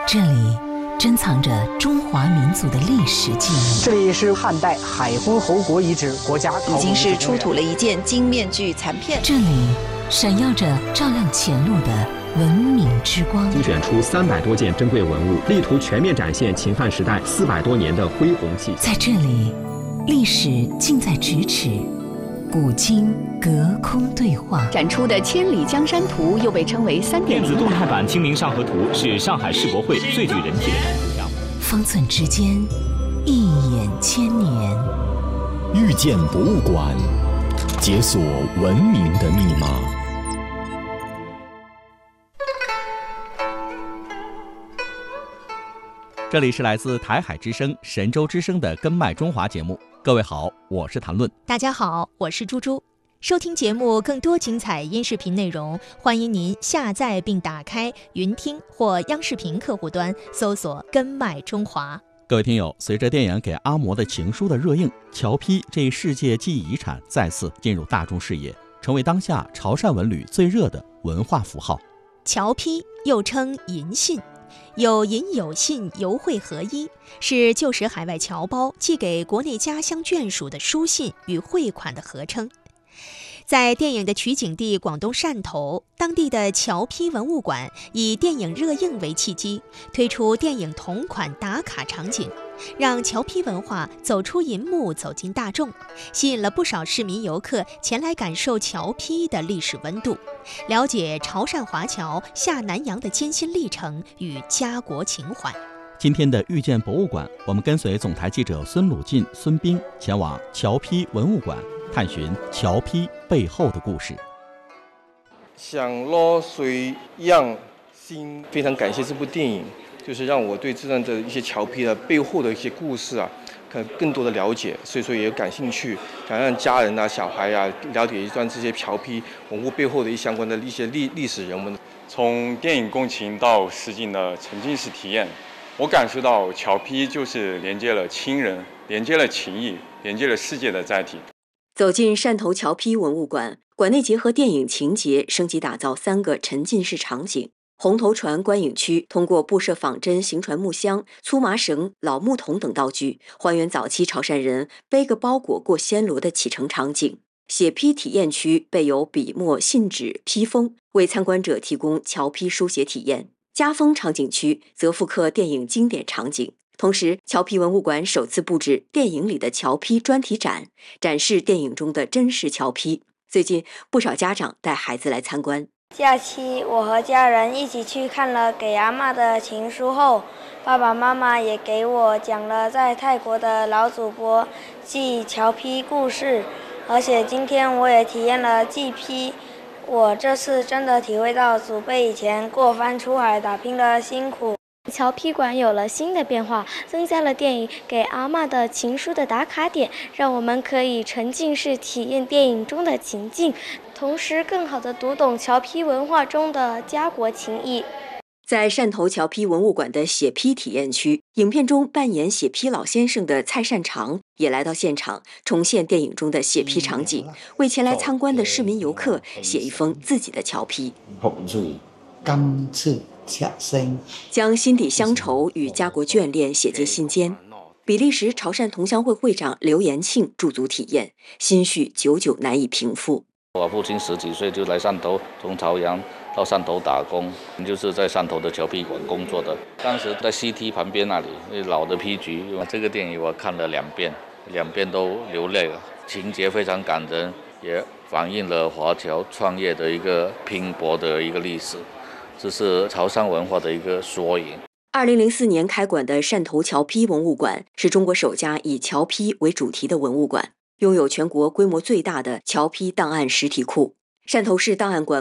这里珍藏着中华民族的历史记忆。 这里是汉代海昏侯国遗址国家已经是出土了一件金面具残片。 这里闪耀着照亮前路的文明之光。 精选出300多件珍贵文物，力图全面展现秦汉时代400多年的恢宏气息。 在这里，历史近在咫尺，古今隔空对话。 展出的《千里江山图》又被称为3.0 电子动态版《清明上河图》是上海世博会最具人气的图像。 方寸之间，一眼千年。 遇见博物馆，解锁文明的密码。 这里是来自台海之声、神州之声的《根脉中华》节目。各位好，我是谭论。 大家好，我是猪猪。收听节目更多精彩音视频内容，欢迎您下载并打开云听或央视频客户端，搜索“根脉中华”。 各位听友，随着电影《给阿嬷的情书》的热映，侨批这一世界记忆遗产再次进入大众视野，成为当下潮汕文旅最热的文化符号。 侨批又称银信，有银有信，邮汇合一，是旧时海外侨胞寄给国内家乡眷属的书信与汇款的合称。在电影的取景地广东汕头，当地的侨批文物馆以电影热映为契机，推出电影同款打卡场景，让侨批文化走出银幕，走进大众，吸引了不少市民游客前来感受侨批的历史温度，了解潮汕华侨下南洋的艰辛历程与家国情怀。 今天的遇见博物馆，我们跟随总台记者孙鲁进、孙斌前往侨批文物馆，探寻侨批背后的故事。 想落水样心，非常感谢这部电影，就是让我对这段的一些侨批的背后的一些故事可更多的了解，所以说也有感兴趣，想让家人小孩了解一段这些侨批文物背后的相关的一些历史人文。 从电影共情到实景的沉浸式体验，我感受到侨批就是连接了亲人，连接了情谊，连接了世界的载体。 走进汕头侨批文物馆，馆内结合电影情节，升级打造3个沉浸式场景。红头船观影区通过布设仿真行船木箱、粗麻绳、老木桶等道具，还原早期潮汕人背个包裹过暹罗的启程场景。写批体验区备有笔墨、信纸、批封，为参观者提供侨批书写体验。家风场景区则复刻电影经典场景。同时，侨批文物馆首次布置电影里的侨批专题展，展示电影中的真实侨批。最近，不少家长带孩子来参观。 假期，我和家人一起去看了《给阿嬷的情书》后，爸爸妈妈也给我讲了在泰国的老祖伯记侨批故事，而且今天我也体验了祭批。我这次真的体会到祖辈以前过番出海打拼的辛苦。 侨批馆有了新的变化，增加了电影《给阿嬷的情书》的打卡点，让我们可以沉浸式体验电影中的情境，同时更好地读懂侨批文化中的家国情谊。 在汕头侨批文物馆的写批体验区，影片中扮演写批老先生的蔡善长也来到现场，重现电影中的写批场景，为前来参观的市民游客写一封自己的侨批。将心底乡愁与家国眷恋写进信笺。比利时潮汕同乡会会长刘延庆驻足体验，心绪久久难以平复。 我父亲10几岁就来汕头，从潮阳到汕头打工，就是在汕头的侨批馆工作的。当时在西堤旁边那里，老的批局。这个电影我看了2遍，2遍都流泪了，情节非常感人，也反映了华侨创业的一个拼搏的一个历史。这是潮汕文化的一个缩影。 2004年开馆的汕头侨批文物馆是中国首家以侨批为主题的文物馆，拥有全国规模最大的侨批档案实体库。汕头市档案馆